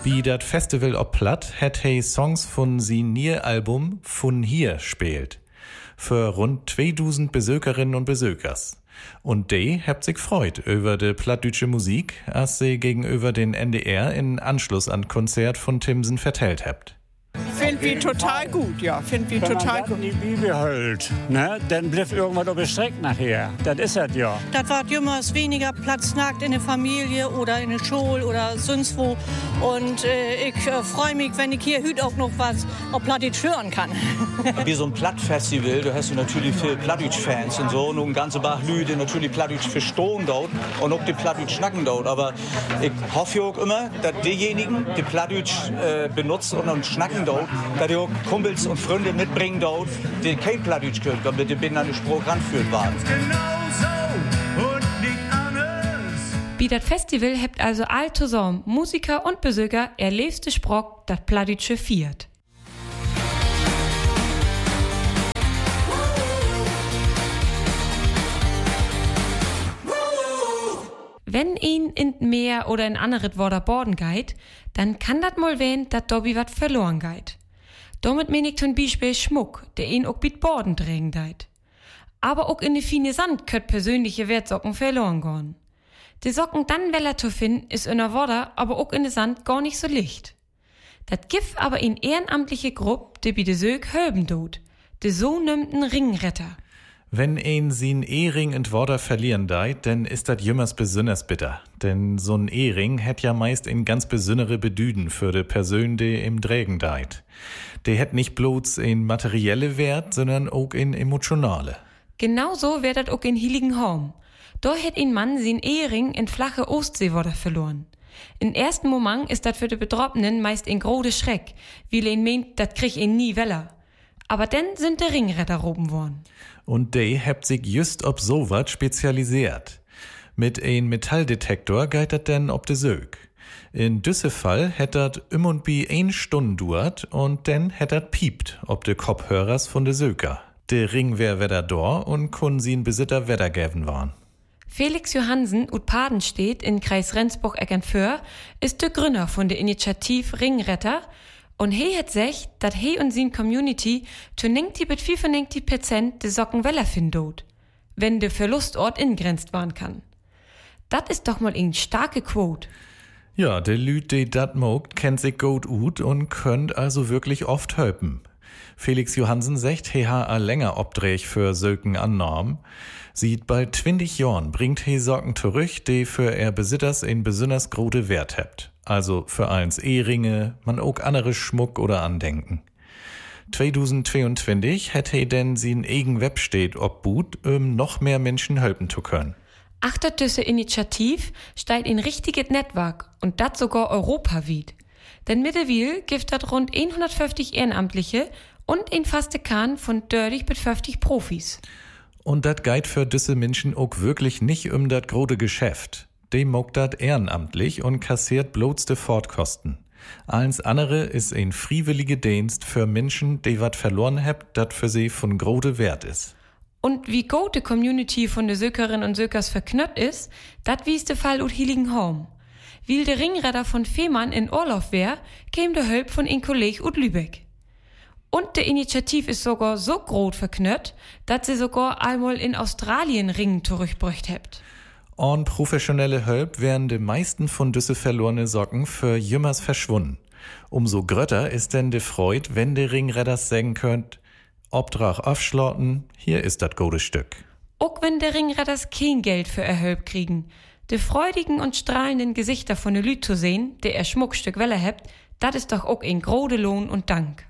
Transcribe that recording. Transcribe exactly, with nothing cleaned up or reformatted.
Wie dat Festival op Platt hat he Songs von sin nier Album von hier spielt. Für rund zweitausend Besökerinnen und Besökers. Und die habt sich freut über de plattdütsche Musik, als sie gegenüber den N D R in Anschluss an Konzert von Timsen vertellt habt. Finden wir total gut, ja, finden wir total gut. Wenn man die Bibel hält, ne, dann bleibt irgendwas auf der Strecke nachher. Das ist das ja. Das war jümmers weniger Platz nackt in der Familie oder in der Schule oder sonst wo. Und äh, ich äh, freue mich, wenn ich hier heute auch noch was auf Plattdeutsch hören kann. Wie so ein Plattfestival, da hast du natürlich viele Plattdeutsch-Fans und so. Und ein ganze Bach Lüde natürlich Plattdeutsch verstehen dort und auch die Plattdeutsch schnacken dort. Aber ich hoffe auch immer, dass diejenigen, die Plattdeutsch äh, benutzen und schnacken dort, dass die auch Kumpels und Freunde mitbringen dort, die kein Plattdeutsch können, damit die Binnen an den Spruch ranführt waren. Wie das Festival hebt also all zusammen Musiker und Besöker er liebste Sprock, das Plattdeutsche viert. Wenn ihn in Meer oder in anderes Water borden geht, dann kann dat mal wehen, dat dobi wat verloren geht. Damit mein ich zum Beispiel Schmuck, der ihn auch mit Borden drängen deit. Aber auch in de fine Sand könnt persönliche Wertsocken verloren gehen. Die Socken dann weller zu finden, ist in der Water, aber auch in de Sand gar nicht so licht. Dat gibt aber in ehrenamtliche Gruppe, die bi de Sög hölben tut, de so nimmten Ringretter. Wenn ein sin E-Ring in Water verlieren deit, dann ist dat jümmers besünners bitter. Denn so'n E-Ring hätt ja meist in ganz besünnere Bedüden für de Persön, de im Drägen deit. De hätt nicht bloß in materielle Wert, sondern auch in emotionale. Genauso wär dat auch in Heiligenhaum. Da hätt ein Mann sin E-Ring in flache Ostseewater verloren. In ersten Moment ist dat für de Betroffenen meist ein grode Schreck, wie ihn meint, dat krieg ihn nie weller. Aber dann sind de Ringretter roben worden. Und de hebt sich just ob so wat spezialisiert. Mit ein Metalldetektor geht dat denn ob de Sög. In düsse Fall hätt dat im und bi ein Stund duert und dann hätt dat piept ob de Kopfhörers von de Söker. De Ring wär wedder dor und kun sin Besitter wedder gäven waren. Felix Johansen ut Padenstedt in Kreis Rendsburg-Eckernföhr ist der Gründer von der Initiativ Ringretter und he het sech, dat he und sin Community zu neunzig bis fünfundneunzig Prozent de Socken weller findot, wenn de Verlustort ingrenzt waren kann. Dat ist doch mal ein starke Quote. Ja, de Lüd, de dat mogt, kennt sich gut ut und könnt also wirklich oft helpen. Felix Johansen sagt, he ha a länger obdrech für Söken annorm. Sieht bald zwanzig Jahren bringt he Socken zurück, die für er Besitters in besonders grode Wert hebt. Also für eins E-Ringe, man auch andere Schmuck oder Andenken. zweitausendzweiundzwanzig hätt he denn sin eigen Websteht obboot, um noch mehr Menschen helfen zu können. Achter diese Initiativ steigt ein richtiges Netzwerk und dat sogar europaweit. Denn mittlerweile gibt dat rund hundertfünfzig Ehrenamtliche und ein faste Kahn von dreißig bis fünfzig Profis. Und dat geht für diese Menschen auch wirklich nicht um dat grode Geschäft. Dem mogt dat ehrenamtlich und kassiert bloß de Fortkosten. Alles andere ist ein freiwillige Dienst für Menschen, die wat verloren hebt, dat für sie von grode Wert ist. Und wie gut die Community von de Sökerinnen und Sökers verknüpft ist, dat wies de Fall ut Heiligenhaum. Wie de Ringretter von Fehmarn in Urlaub wär, käm de Hölp von ein Kolleg ut Lübeck. Und de Initiativ ist sogar so groß verknüpft, dat sie sogar einmal in Australien Ringen zurückbrücht hebt. Und professionelle Hölp wären de meisten von düsse verlorene Socken für jümmers verschwunden. Umso grötter ist denn de Freud, wenn de Ringretters sagen könnt, Obdrach aufschlotten, hier ist dat gute Stück. Auch wenn de Ringretters kein Geld für er Hölp kriegen, de freudigen und strahlenden Gesichter von de Lüd zu sehen, der er Schmuckstück weller hebt, dat ist doch auch ein grode Lohn und Dank.